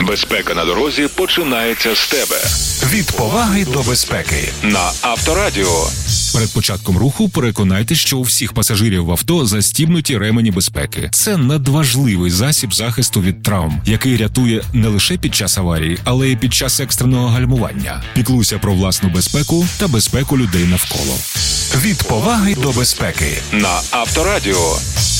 Безпека на дорозі починається з тебе. Від поваги до безпеки на Авторадіо. Перед початком руху переконайтеся, що у всіх пасажирів в авто застібнуті ремені безпеки. Це надважливий засіб захисту від травм, який рятує не лише під час аварії, але й під час екстреного гальмування. Піклуйся про власну безпеку та безпеку людей навколо. Від поваги до безпеки на Авторадіо.